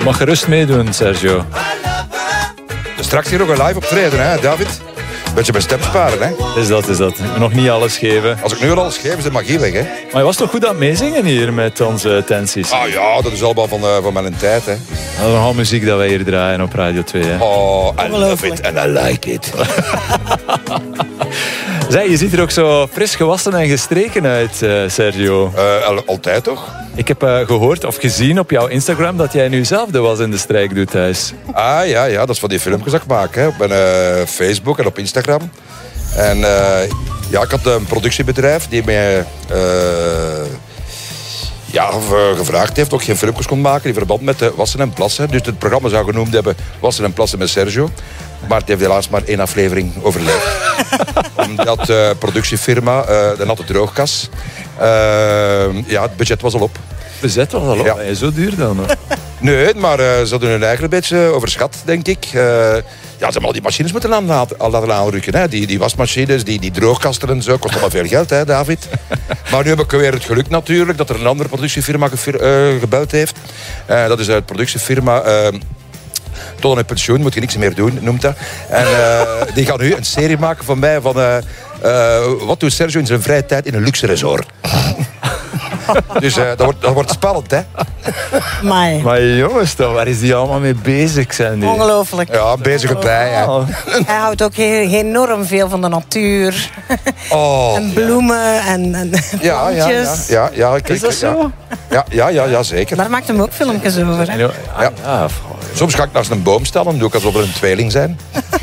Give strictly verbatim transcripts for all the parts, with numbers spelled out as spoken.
Mag gerust meedoen, Sergio. Straks hier nog een live optreden, hè, David? Beetje bij stem sparen, hè? Is dat, is dat. Ik moet nog niet alles geven. Als ik nu al alles geef, is de magie weg, hè? Maar je was toch goed aan het meezingen hier met onze tensies? Ah ja, dat is allemaal van, uh, van mijn tijd, hè? Dat is nogal muziek dat wij hier draaien op Radio twee, hè? Oh, I love it and I like it. Zeg, je ziet er ook zo fris gewassen en gestreken uit, uh, Sergio. Uh, altijd, toch? Ik heb uh, gehoord of gezien op jouw Instagram dat jij nu zelf de was in de strijk doet thuis. Ah, ja, ja, dat is van die filmpjes dat ik maak, hè? Op mijn uh, Facebook en op Instagram. En uh, ja, ik had een productiebedrijf die mij uh, ja, gevraagd heeft of ik geen filmpjes kon maken in verband met de wassen en plassen. Dus het programma zou genoemd hebben Wassen en Plassen met Sergio. Maar het heeft helaas maar één aflevering overleefd. Omdat de uh, productiefirma, uh, de natte droogkas, uh, ja, het budget was al op. Het budget was al op? Ja. Zo duur dan? Hoor. Nee, maar uh, ze hadden hun eigen een beetje overschat, denk ik. Uh, ja, ze hebben al die machines moeten aan laten, laten aanrukken. Hè. Die, die wasmachines, die, die droogkasten en zo, kost allemaal veel geld, hè, David. Maar nu heb ik weer het geluk natuurlijk dat er een andere productiefirma gefir, uh, gebeld heeft. Uh, dat is uit productiefirma... Uh, Tot aan pensioen, moet je niks meer doen, noemt dat. En uh, die gaan nu een serie maken van mij van... Uh, uh, wat doet Sergio in zijn vrije tijd in een luxe resort? Dus uh, dat, wordt, dat wordt spannend, hè? Amai. Maar jongens, toch, waar is die allemaal mee bezig? Zijn die? Ongelooflijk. Ja, bezig erbij, hè. Oh. Hij houdt ook heel, enorm veel van de natuur. Oh, en bloemen en, en ja, ja, plantjes. ja, ja, ja, kijk, Is dat zo? Ja, ja, ja, ja, zeker. Daar maakt hem ook filmpjes over. Hè? Ja. Ja. Ja. Soms ga ik naast een boom staan en doe ik alsof er een tweeling zijn.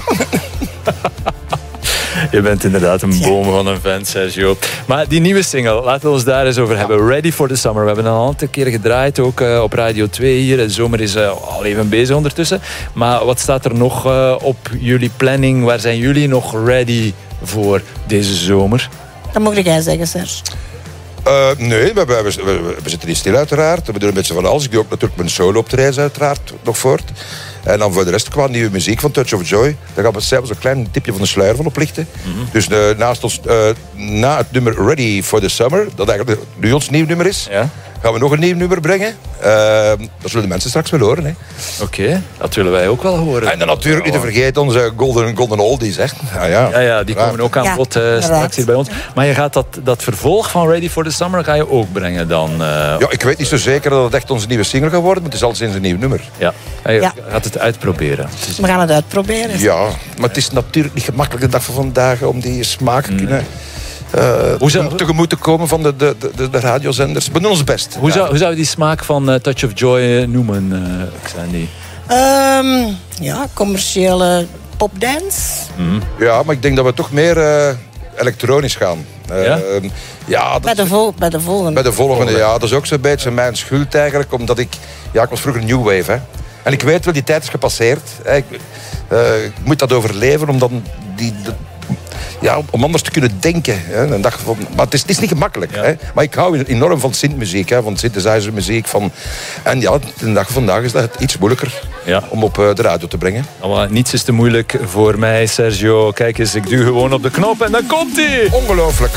Je bent inderdaad een boom van een vent, Sergio. Maar die nieuwe single, laten we ons daar eens over hebben. Ready for the Summer. We hebben een aantal keer gedraaid, ook uh, op Radio twee hier. De zomer is uh, al even bezig ondertussen. Maar wat staat er nog uh, op jullie planning? Waar zijn jullie nog ready voor deze zomer? Dat mag jij zeggen, Serge. Uh, nee, we, we, we, we zitten niet stil uiteraard. We doen een beetje van alles. Ik doe ook natuurlijk mijn solo optredens uiteraard nog voort. En dan voor de rest qua nieuwe muziek van Touch of Joy. Daar gaan we zelfs een klein tipje van de sluier van oplichten. Mm-hmm. Dus uh, naast ons, uh, na het nummer Ready for the Summer, dat eigenlijk nu ons nieuw nummer is, ja? gaan we nog een nieuw nummer brengen. Uh, dat zullen de mensen straks wel horen. Oké, okay, dat willen wij ook wel horen. En dan natuurlijk niet te vergeten onze Golden, golden Oldies. Hè. Ah, ja. Ja, ja, die komen ook aan bod uh, straks hier bij ons. Maar je gaat dat, dat vervolg van Ready for the Summer ga je ook brengen dan? Uh, ja, ik weet niet zo zeker dat het echt onze nieuwe single gaat worden, maar het is al sinds een nieuw nummer. Ja, je ja. gaat het uitproberen. We gaan het uitproberen. Ja, maar het is natuurlijk niet gemakkelijk de dag van vandaag om die smaak te kunnen... Uh, hoe zou tegemoet te komen van de, de, de, de radiozenders. We doen ons best. Hoe zou, hoe zou je die smaak van uh, Touch of Joy uh, noemen, uh, Xandi? Um, ja, commerciële popdance. Mm. Ja, maar ik denk dat we toch meer uh, elektronisch gaan. Uh, ja? Ja, dat bij, de vol, bij de volgende. Bij de volgende, ja. Dat is ook zo'n beetje mijn schuld eigenlijk. Omdat ik... Ja, ik was vroeger New Wave, hè. En ik weet wel, die tijd is gepasseerd. Hè. Ik, uh, ik moet dat overleven, om dan die... De, Ja, om anders te kunnen denken. Hè. Een dag van, maar het is, het is niet gemakkelijk. Ja. Hè. Maar ik hou enorm van synthmuziek, hè, van synthesizermuziek. Van, en ja, de dag van vandaag is dat iets moeilijker ja. om op uh, de radio te brengen. Maar niets is te moeilijk voor mij, Sergio. Kijk eens, ik duw gewoon op de knop en dan komt hij! Ongelooflijk.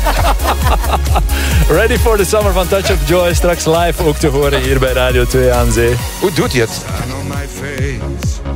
Ready for the Summer van Touch of Joy. Straks live ook te horen hier bij Radio twee aan Zee. Hoe doet hij het?